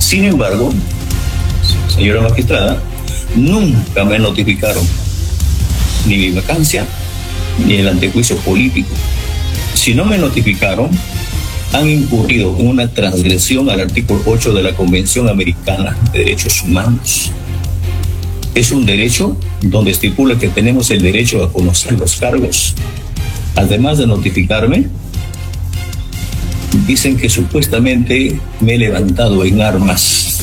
Sin embargo, señora magistrada, nunca me notificaron ni mi vacancia ni el antejuicio político. Si no me notificaron, han incurrido en una transgresión al artículo 8 de la Convención Americana de Derechos Humanos. Es un derecho donde estipula que tenemos el derecho a conocer los cargos. Además de notificarme, dicen que supuestamente me he levantado en armas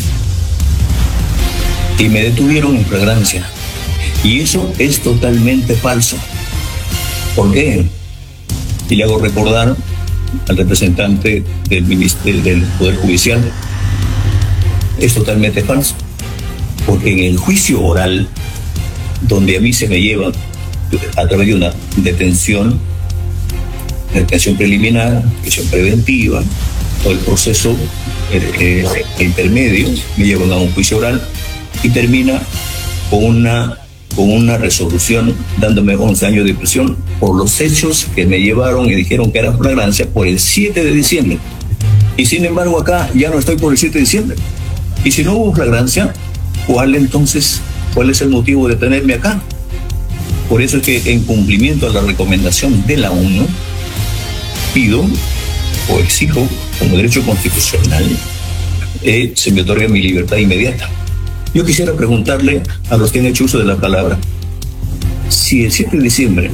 y me detuvieron en flagrancia. Y eso es totalmente falso. ¿Por qué? Y le hago recordar al representante del Ministerio del Poder Judicial, es totalmente falso. Porque en el juicio oral, donde a mí se me lleva a través de una detención preliminar, detención preventiva, todo el proceso intermedio, me llevan a un juicio oral y termina con una resolución dándome 11 años de prisión por los hechos que me llevaron y dijeron que era flagrancia por el 7 de diciembre. Y sin embargo acá ya no estoy por el 7 de diciembre. Y si no hubo flagrancia, ¿cuál es el motivo de tenerme acá? Por eso es que en cumplimiento a la recomendación de la ONU, pido o exijo como derecho constitucional se me otorgue mi libertad inmediata. Yo quisiera preguntarle a los que han hecho uso de la palabra, si el 7 de diciembre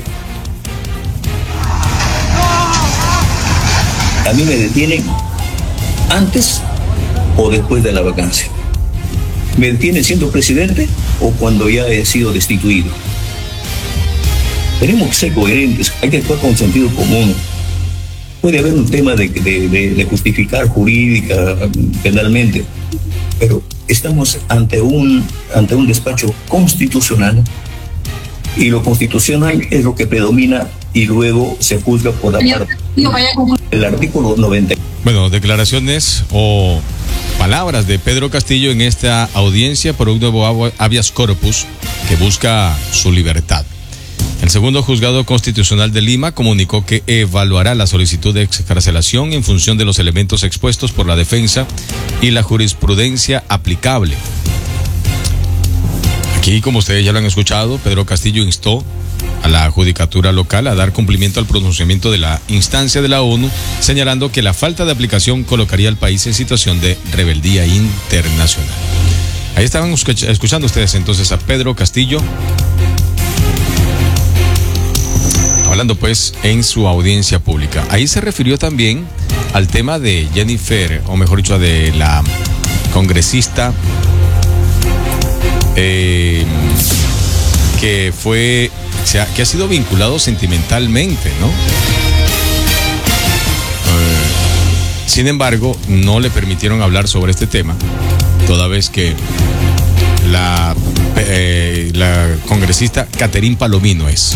a mí me detienen antes o después de la vacancia. ¿Me detienen siendo presidente o cuando ya he sido destituido? Tenemos que ser coherentes, hay que actuar con sentido común. Puede haber un tema de justificar jurídica, penalmente, pero estamos ante un despacho constitucional y lo constitucional es lo que predomina y luego se juzga por la parte. El artículo 90. Bueno, declaraciones o palabras de Pedro Castillo en esta audiencia por un nuevo habeas corpus que busca su libertad. El segundo juzgado constitucional de Lima comunicó que evaluará la solicitud de excarcelación en función de los elementos expuestos por la defensa y la jurisprudencia aplicable. Aquí, como ustedes ya lo han escuchado, Pedro Castillo instó a la judicatura local a dar cumplimiento al pronunciamiento de la instancia de la ONU, señalando que la falta de aplicación colocaría al país en situación de rebeldía internacional. Ahí estaban escuchando ustedes entonces a Pedro Castillo, hablando pues en su audiencia pública. Ahí se refirió también al tema de Jennifer, o mejor dicho, de la congresista que ha sido vinculado sentimentalmente, ¿no? Sin embargo, no le permitieron hablar sobre este tema, toda vez que la congresista Catherine Palomino es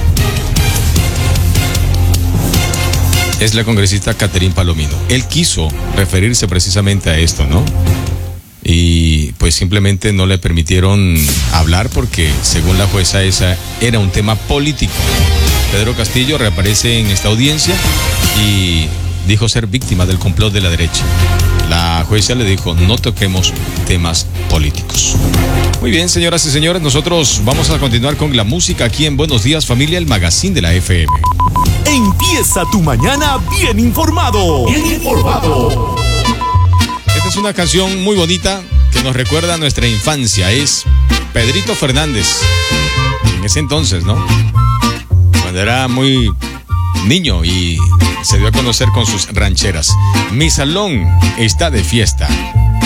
la congresista Catherine Palomino. Él quiso referirse precisamente a esto, ¿no? Y pues simplemente no le permitieron hablar porque, según la jueza, esa era un tema político. Pedro Castillo reaparece en esta audiencia y dijo ser víctima del complot de la derecha. La jueza le dijo, no toquemos temas políticos. Muy bien, señoras y señores, nosotros vamos a continuar con la música aquí en Buenos Días, Familia, el magazine de la FM. Empieza tu mañana bien informado. Bien informado. Esta es una canción muy bonita que nos recuerda a nuestra infancia. Es Pedrito Fernández. En ese entonces, ¿no? Cuando era muy niño y se dio a conocer con sus rancheras. Mi salón está de fiesta.